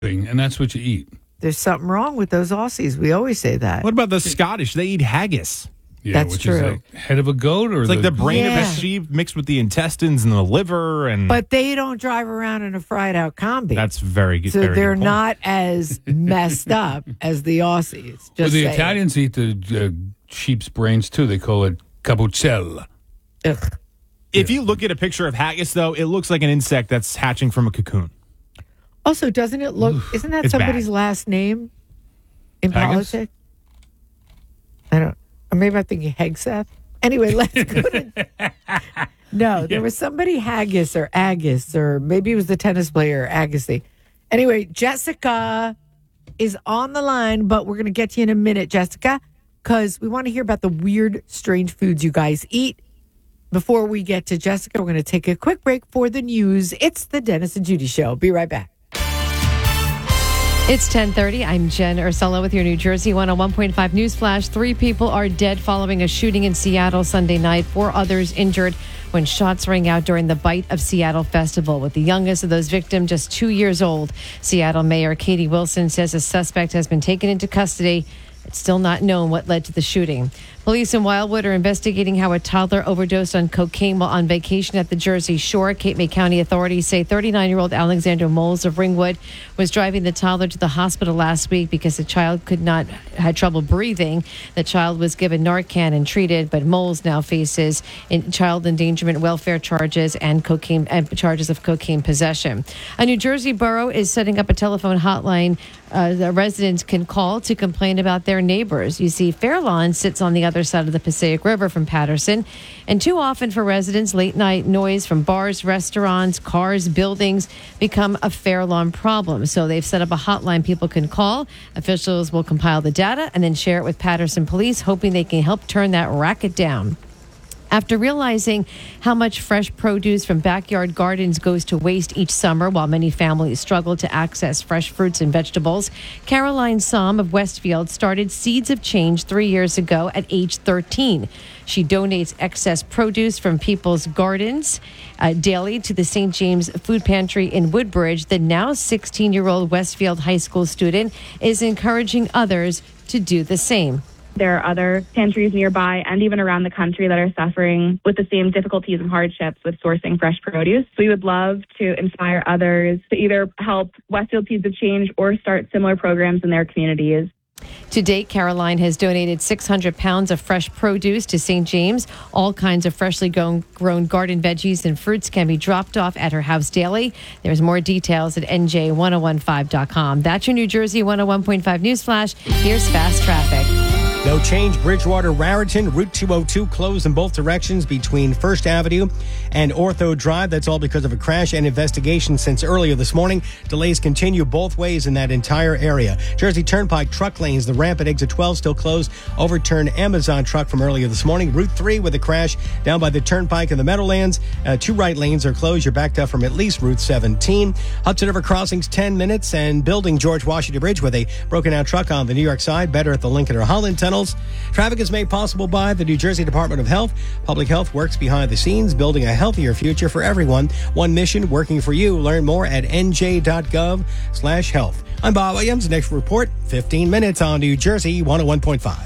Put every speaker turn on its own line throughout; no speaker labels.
and that's what you eat.
There's something wrong with those Aussies. We always say that.
What about the Scottish? They eat haggis.
Yeah,
That's
which
true.
is like head of a goat, or
It's like the brain of
Yeah.
a sheep mixed with the intestines and the liver, and
But they don't drive around in a fried out combi.
that's very good.
So
very
they're
good point.
not as messed up as the Aussies.
Well,
Just
the
saying.
Italians eat the sheep's brains too. They call it cabochella.
Ugh.
If you look at a picture of haggis, though, it looks like an insect that's hatching from a cocoon.
Also, doesn't it look? Isn't that
It's
somebody's
bad.
last name in
Haggis?
politics? I don't. Or maybe I'm thinking Hegseth. Anyway, let's go to. No, there was somebody Haggis or Agus, or maybe it was the tennis player Agassi. Anyway, Jessica is on the line, but we're going to get to you in a minute, Jessica, because we want to hear about the weird, strange foods you guys eat. Before we get to Jessica, we're going to take a quick break for the news. It's the Dennis and Judy Show. Be right back.
It's 10:30. I'm Jen Ursula with your New Jersey 101.5 News Flash. 3 people are dead following a shooting in Seattle Sunday night. 4 others injured when shots rang out during the Bite of Seattle festival, with the youngest of those victims just 2 years old. Seattle Mayor Katie Wilson says a suspect has been taken into custody. It's still not known what led to the shooting. Police in Wildwood are investigating how a toddler overdosed on cocaine while on vacation at the Jersey Shore. Cape May County authorities say 39-year-old Alexander Moles of Ringwood was driving the toddler to the hospital last week because the child had trouble breathing. The child was given Narcan and treated, but Moles now faces child endangerment welfare charges and charges of cocaine possession. A New Jersey borough is setting up a telephone hotline the residents can call to complain about their neighbors. You see, Fairlawn sits on the other side of the Passaic River from Patterson, and too often for residents, late night noise from bars, restaurants, cars, buildings become a Fairlawn problem. So they've set up a hotline people can call. Officials will compile the data and then share it with Patterson Police, hoping they can help turn that racket down. After realizing how much fresh produce from backyard gardens goes to waste each summer while many families struggle to access fresh fruits and vegetables, Caroline Somm of Westfield started Seeds of Change 3 years ago at age 13. She donates excess produce from people's gardens daily to the St. James Food Pantry in Woodbridge. The now 16-year-old Westfield High School student is encouraging others to do the same.
There are other pantries nearby and even around the country that are suffering with the same difficulties and hardships with sourcing fresh produce. We would love to inspire others to either help Westfield Seeds of Change or start similar programs in their communities.
To date, Caroline has donated 600 pounds of fresh produce to St. James. All kinds of freshly grown garden veggies and fruits can be dropped off at her house daily. There's more details at nj1015.com. That's your New Jersey 101.5 News Flash. Here's fast traffic.
No change. Bridgewater, Raritan, Route 202 closed in both directions between First Avenue and Ortho Drive. That's all because of a crash and investigation since earlier this morning. Delays continue both ways in that entire area. Jersey Turnpike truck lanes, the ramp at exit 12 still closed. Overturned Amazon truck from earlier this morning. Route 3 with a crash down by the Turnpike and the Meadowlands. 2 right lanes are closed. You're backed up from at least Route 17. Hudson River Crossings 10 minutes, and building George Washington Bridge with a broken out truck on the New York side. Better at the Lincoln or Holland tunnels. Traffic is made possible by the New Jersey Department of Health. Public Health works behind the scenes, building a healthier future for everyone. One mission working for you. Learn more at nj.gov/health. I'm Bob Williams. Next report, 15 minutes on New Jersey 101.5.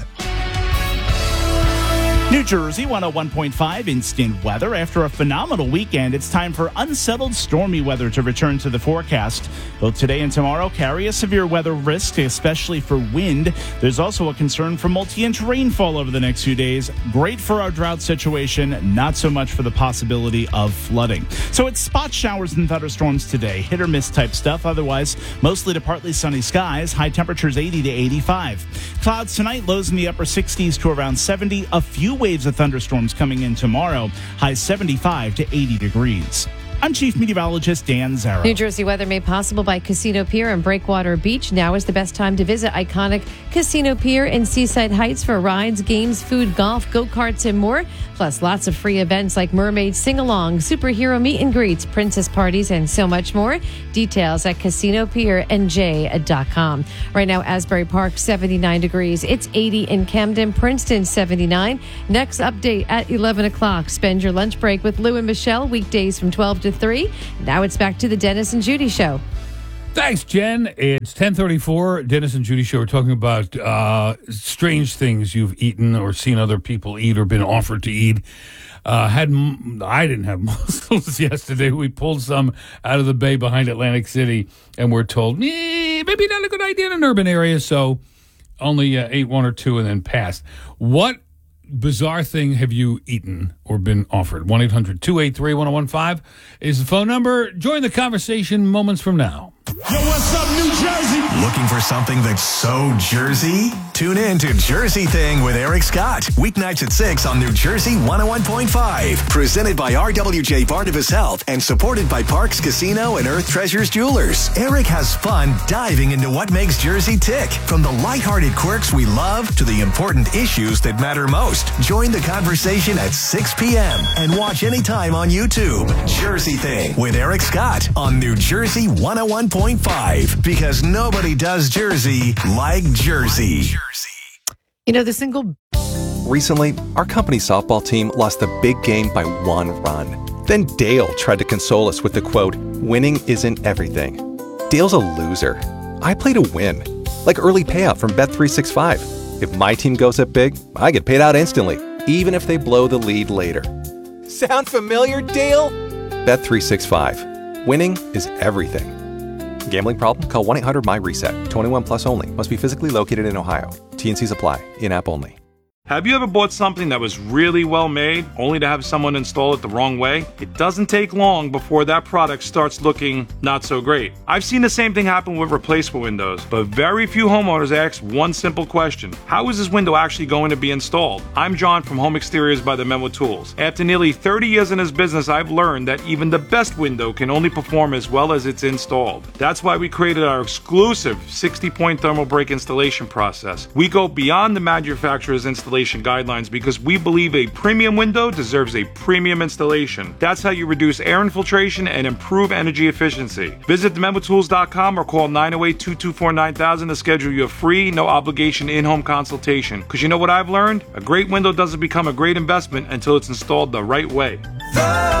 New Jersey 101.5 instant weather. After a phenomenal weekend, it's time for unsettled stormy weather to return to the forecast. Both today and tomorrow carry a severe weather risk, especially for wind. There's also a concern for multi-inch rainfall over the next few days. Great for our drought situation, not so much for the possibility of flooding. So it's spot showers and thunderstorms today. Hit or miss type stuff. Otherwise, mostly to partly sunny skies. High temperatures 80 to 85. Clouds tonight, lows in the upper 60s to around 70. A few waves of thunderstorms coming in tomorrow. High 75 to 80 degrees. I'm Chief Meteorologist Dan Zara.
New Jersey weather made possible by Casino Pier and Breakwater Beach. Now is the best time to visit iconic Casino Pier in Seaside Heights for rides, games, food, golf, go-karts, and more. Plus, lots of free events like Mermaid Sing-Along, Superhero Meet and Greets, Princess Parties, and so much more. Details at CasinoPierNJ.com. Right now, Asbury Park, 79 degrees. It's 80 in Camden, Princeton, 79. Next update at 11 o'clock. Spend your lunch break with Lou and Michelle, weekdays from 12 to 3. Now it's back to the Dennis and Judy Show.
Thanks, Jen. It's 10:34. Dennis and Judy Show. We're talking about strange things you've eaten or seen other people eat or been offered to eat. I didn't have mussels yesterday. We pulled some out of the bay behind Atlantic City, and we're told, maybe not a good idea in an urban area, so only ate one or two and then passed. What bizarre thing have you eaten or been offered? 1-800-283-1015 is the phone number. Join the conversation moments from now.
Yo, what's up, New Jersey? Looking for something that's so Jersey? Tune in to Jersey Thing with Eric Scott. Weeknights at 6 on New Jersey 101.5. Presented by RWJ Barnabas Health and supported by Parks Casino and Earth Treasures Jewelers. Eric has fun diving into what makes Jersey tick. From the lighthearted quirks we love to the important issues that matter most. Join the conversation at 6 p.m. and watch anytime on YouTube. Jersey Thing with Eric Scott on New Jersey 101.5. Because nobody does Jersey like Jersey.
You know, the single...
Recently, our company softball team lost the big game by 1 run. Then Dale tried to console us with the quote, "Winning isn't everything." Dale's a loser. I play to win. Like early payout from Bet365. If my team goes up big, I get paid out instantly, even if they blow the lead later. Sound familiar, Dale? Bet365. Winning is everything. Gambling problem? Call 1-800-MY-RESET. 21 plus only. Must be physically located in Ohio. T&Cs apply. In-app only.
Have you ever bought something that was really well made, only to have someone install it the wrong way? It doesn't take long before that product starts looking not so great. I've seen the same thing happen with replacement windows, but very few homeowners ask one simple question. How is this window actually going to be installed? I'm John from Home Exteriors by the Memo Tools. After nearly 30 years in this business, I've learned that even the best window can only perform as well as it's installed. That's why we created our exclusive 60-point thermal break installation process. We go beyond the manufacturer's installation guidelines because we believe a premium window deserves a premium installation. That's how you reduce air infiltration and improve energy efficiency. Visit thememotools.com or call 908-224-9000 to schedule your free, no obligation in-home consultation. Because you know what I've learned? A great window doesn't become a great investment until it's installed the right way.